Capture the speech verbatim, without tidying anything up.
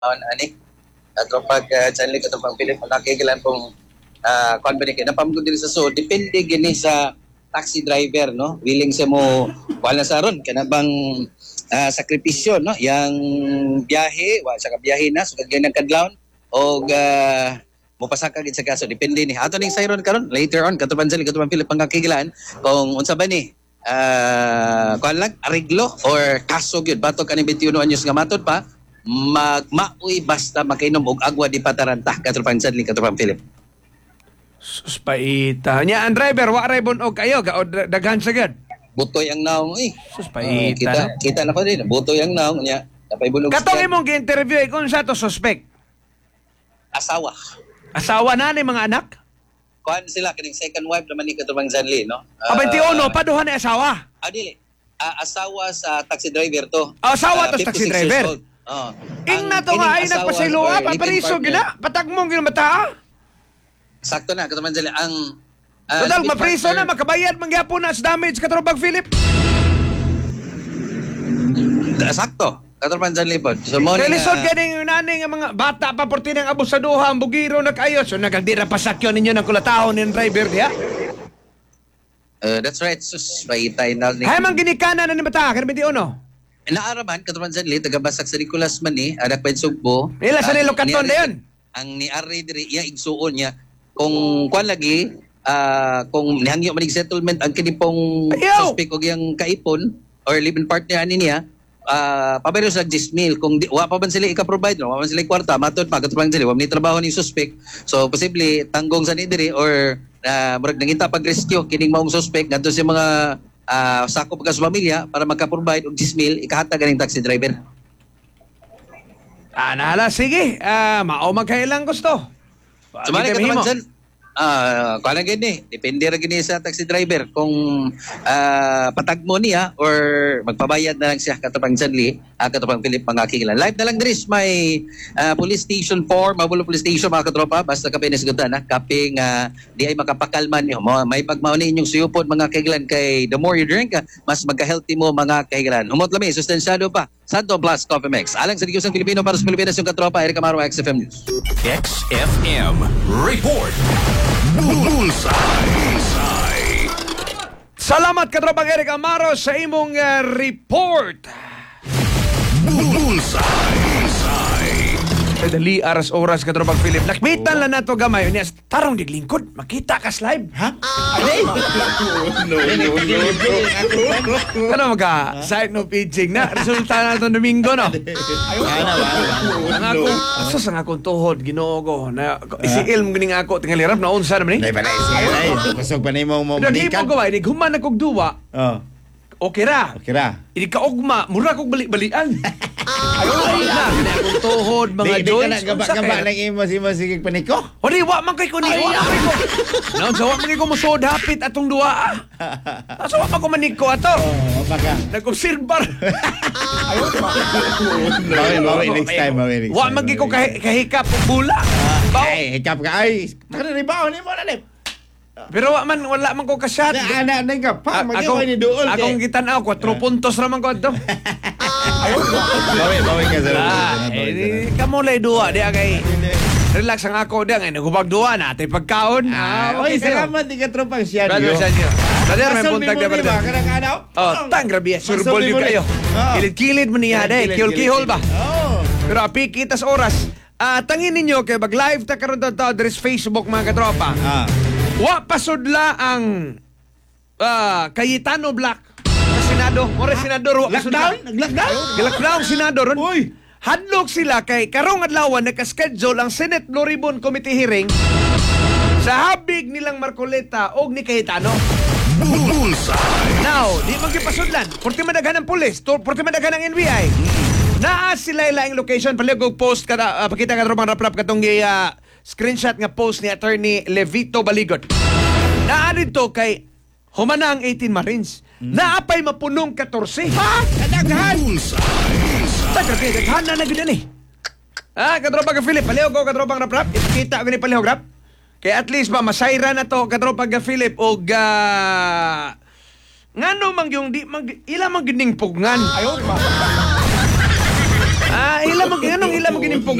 ani ato pag uh, channel ko pang Philip nakikilan pong uh, company kay napamgod din sa so depende gini sa taxi driver no willing sa mo wala sa ron kana bang uh, sakripisyo no yang biyahe wa sa biyahe na so kagay ng kadlawon og uh, mopasaka gid sa kaso depende ni ato ning sayron karon later on katubang channel katubang Philip pangkakilan kung unsa ba ni uh, kuan lang ariglo or kaso gyud batok ani twenty-one anyos nga matod pa magmaoy basta makainom og agwa di pataranta katropang sadli katropang Philip. Suspaita. Nya ang driver wa ray bunog kayo ga daghan sagad. Butoy ang naong eh. Suspaita. Uh, kita no? Kita na ko din butoy ang naong nya napay bunog. Katong imong gi-interview kung sa to suspect. Asawa. Asawa na ni mga anak? Kuan sila kining second wife naman ni katropang Zanli no. Uh, twenty-one paduha ni asawa. Ah dili. Uh, asawa sa taxi driver to. Oh, asawa uh, to taxi driver. Oh. Ing na to nga ay nagpasiluwa, papariso gina, patagmong gina mata. Sakto na, kataman dali, ang... Uh, Total, mapriso na, makabayad, mangyapon na sa damage, katrobag Philip. Sakto, kataman dali po. So, morning... Kailisod uh, ganing naning mga bata pa porti ng abusaduha, ang bugiro na kayo, so nagagdi na pasakyo ninyo ng kulatahon ng driver diya. Uh, that's right, sus, paitay na... Hay mang ginikana na ni mata, kanabiti uno. Naaraman, kataman dali, taga-basak sa Nicolas man eh, anak pa yung sugbo. Ila sa nilong kanton na yun. Ang ni Ari diri iya igsuon niya kung kuan lagi uh, kung nihangyo man settlement ang kini pong suspect og yang kaipon or live-in partner ani niya uh, pabayro sa ten mil kung di, wa pa man sila ika-provide no wa man sila kwarta matod pa katupang sila wa man trabaho ni suspect so posible tanggong sa ni diri or uh, murag nangita pag rescue kining maong suspect ngadto sa mga uh, sakop ka sa pamilya para magka-provide og ten mil ikahatag ganing taxi driver. Ah, nala, sige. Ah, mao magkailang gusto. Sumali ka naman dyan. Ah, kung ano gini, depende rin gini sa taxi driver. Kung uh, patag mo niya or magpabayad na lang siya katapang Janli, uh, katapang Philip Pangakilan. Live na lang dris, may uh, police station four, Mabulo Police Station mga katropa, basta kape nasigutan na, kape nga di ay makapakalman niyo. May pagmauni inyong suyupod mga kahigalan kay the more you drink, uh, mas magka-healthy mo mga kahigalan. Humot lami, sustansyado pa. Santo Plus Coffee Mix. Alang sa Digusang Pilipino para sa Pilipinas yung katropa, Eric Amaro, X F M News. X F M Report. Bullseye. Salamat katropang Eric Amaro sa imong uh, report. Bullseye. Dali aras oras katropang Philip. Nakmitan lang na to gamay. Niya, tarong diglingkod. Makita kas live. Ha? Ay! No, no, no, no. Ano maka? Side no pitching na. Resulta na itong Domingo, no? Ayaw. Ang ako, asas ang akong tuhod, ginoo ko. Na, isiil mo ganing ako, tingal hirap na unsa naman eh. Nay pala isiil ay. Kusog pa ni mo mo Hindi balikan. mo ko ba, hindi human akong duwa. Oh. Okay ra. Okay ra. Hindi ka ugma, mura kong balik-balian. Ayaw na. Hindi akong tuhod, mga Di joints. ka na gaba-gaba lang imo si masigig paniko. O di, wa man kay ko ni. Wa man kay ko. Naon sa wa man kay ko musod hapit atong duwa. Asa wa man ko maniko ato. Oh, baka. Nag-observar. Ayaw ba? Bawi, bawi next time, bawi next time. Wa man kay ko kahi- kahikap og bula. Baw. Ay, hikap ka ay. Kana ni bawo ni mo na ni. Pero wa man wala man ko kasyat. Na ana na ka pa, A- magay ni duol. Akong gitan-aw four puntos ra man ko ato. Bawi, bawi ka sa. Ah, eh, kamo lay duwa di kay relax ang ako dia ngay nagubag duwa na tay pagkaon. Ah, oy, salamat di ka tropang siya. Brother Sergio. Brother may puntag na brother. Kana kana. Oh, tang grabe surbol yung kayo. Oh. Kilid-kilid mo niya day, kihol-kihol ba? Oh. Pero api kitas oras. Ah, tangin ninyo kay mag live ta karon daw dres Facebook mga katropa. Ah. Wa pasudla ang ah, Cayetano Black sa Senado. More senador wa pasudla. Lockdown? Nag-lockdown? Lockdown senador. Uy. Hadlok sila kay karong adlaw naka-schedule ang Senate Blue Ribbon Committee hearing sa habig nilang Marcoleta og ni Cayetano. Bullseye. Now, di magipasudlan. Porti madaghan ang pulis, porti madaghan ang N B I. Naa sila ilaing location paligog post kada uh, pakita ka romang rap-rap katong uh, screenshot nga post ni Attorney Levito Baligot. Naa dito kay humana ang eighteen Marines. Mm. Naapay mapunong fourteen. Ha? Kadaghan. Tagra kay daghan na nagud ni. Ah, kadropang ka Philip, palihog ko kadropang rap-rap. Ikita ko ni palihog rap. Kaya at least ba masayra na to kadropang ka Philip og uh, ngano mang yung di mag ila mang gining pugngan. Ayo ba? Ah, Ah, ila mo anong ila mo ginimpog